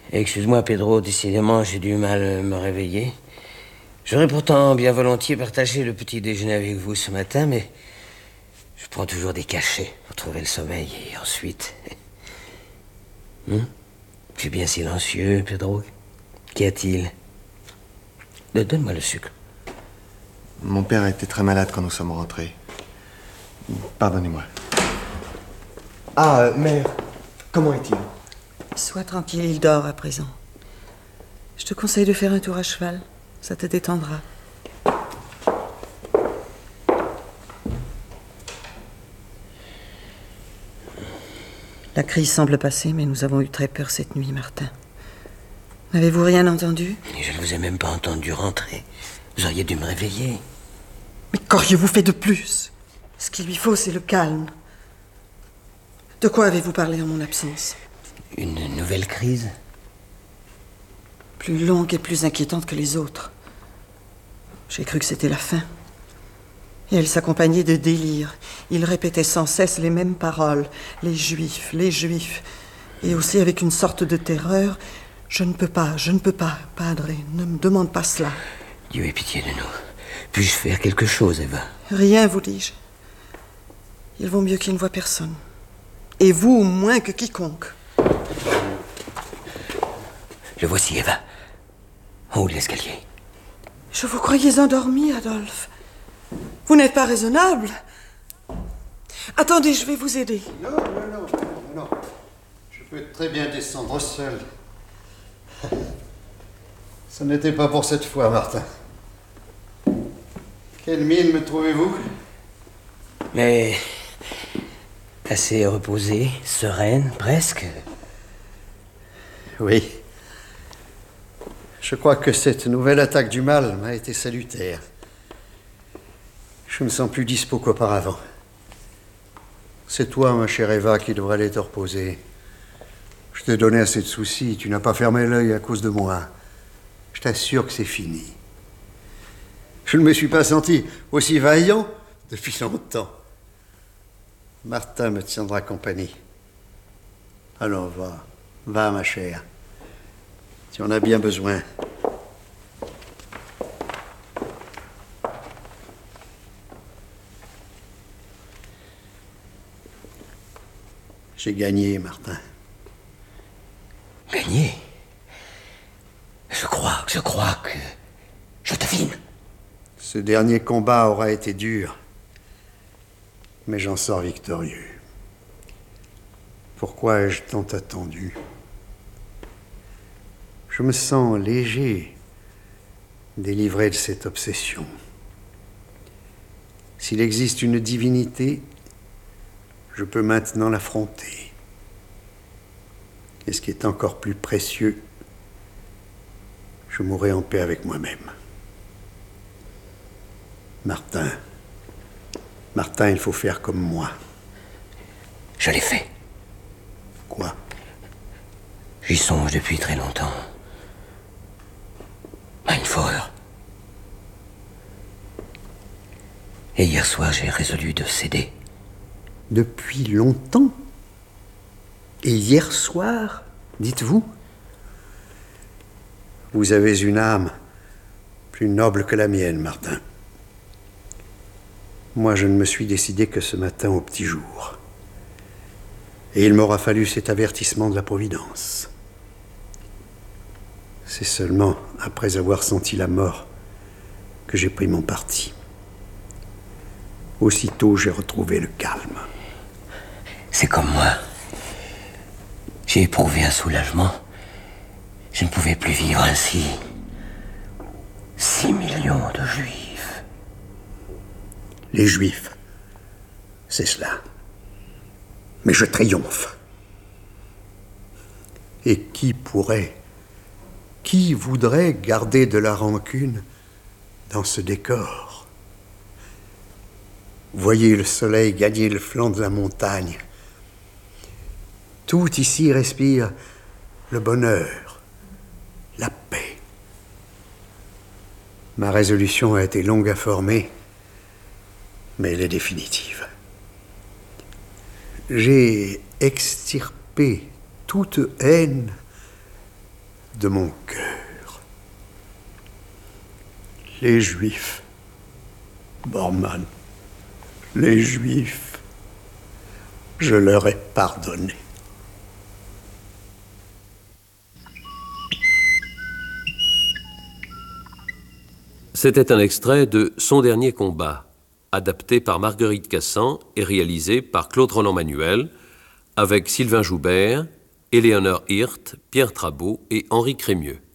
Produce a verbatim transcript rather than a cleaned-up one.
Excuse-moi, Pedro, décidément, j'ai du mal à me réveiller. J'aurais pourtant bien volontiers partagé le petit déjeuner avec vous ce matin, mais je prends toujours des cachets pour trouver le sommeil et ensuite... Hum? Tu es bien silencieux, Pedro. Qu'y a-t-il? Donne-moi le sucre. Mon père était très malade quand nous sommes rentrés. Pardonnez-moi. Ah, mère, comment est-il? Sois tranquille, il dort à présent. Je te conseille de faire un tour à cheval. Ça te détendra. La crise semble passer, mais nous avons eu très peur cette nuit, Martin. N'avez-vous rien entendu? Je ne vous ai même pas entendu rentrer. Vous auriez dû me réveiller. Mais qu'auriez-vous fait de plus? Ce qu'il lui faut, c'est le calme. De quoi avez-vous parlé en mon absence? Une nouvelle crise? Plus longue et plus inquiétante que les autres. J'ai cru que c'était la fin. Et elle s'accompagnait de délires. Il répétait sans cesse les mêmes paroles. Les Juifs, les Juifs. Et aussi avec une sorte de terreur. Je ne peux pas, je ne peux pas, Padre. Ne me demande pas cela. Dieu ait pitié de nous. Puis-je faire quelque chose, Eva? Rien, vous dis-je. Il vaut mieux qu'il ne voie personne. Et vous, moins que quiconque. Le voici, Eva. En haut de l'escalier. Je vous croyais endormi, Adolphe. Vous n'êtes pas raisonnable. Attendez, je vais vous aider. Non, non, non, non, non. Je peux très bien descendre seul. Ce n'était pas pour cette fois, Martin. Quelle mine me trouvez-vous? Mais... assez reposée, sereine, presque. Oui. Je crois que cette nouvelle attaque du mal m'a été salutaire. Je me sens plus dispo qu'auparavant. C'est toi, ma chère Eva, qui devrais aller te reposer. Je t'ai donné assez de soucis, tu n'as pas fermé l'œil à cause de moi. Je t'assure que c'est fini. Je ne me suis pas senti aussi vaillant depuis longtemps. Martin me tiendra compagnie. Alors va, va ma chère. Tu en as bien besoin. J'ai gagné, Martin. Gagné? Je crois, je crois que... je devine. Ce dernier combat aura été dur, mais j'en sors victorieux. Pourquoi ai-je tant attendu? Je me sens léger, délivré de cette obsession. S'il existe une divinité, je peux maintenant l'affronter. Et ce qui est encore plus précieux, je mourrai en paix avec moi-même. Martin, Martin, il faut faire comme moi. Je l'ai fait. Quoi? J'y songe depuis très longtemps. Mindfauer. Et hier soir, j'ai résolu de céder. Depuis longtemps? Et hier soir, dites-vous? Vous avez une âme plus noble que la mienne, Martin. Moi, je ne me suis décidé que ce matin au petit jour. Et il m'aura fallu cet avertissement de la Providence. C'est seulement après avoir senti la mort que j'ai pris mon parti. Aussitôt, j'ai retrouvé le calme. C'est comme moi. J'ai éprouvé un soulagement. Je ne pouvais plus vivre ainsi. Six millions de Juifs. Les Juifs, c'est cela. Mais je triomphe. Et qui pourrait, qui voudrait garder de la rancune dans ce décor? Voyez le soleil gagner le flanc de la montagne. Tout ici respire le bonheur, la paix. Ma résolution a été longue à former, mais elle est définitive. J'ai extirpé toute haine de mon cœur. Les Juifs, Bormann, les Juifs, je leur ai pardonné. C'était un extrait de Son dernier combat, adapté par Marguerite Cassan et réalisé par Claude Roland-Manuel, avec Sylvain Joubert, Éléonore Hirt, Pierre Trabeau et Henri Crémieux.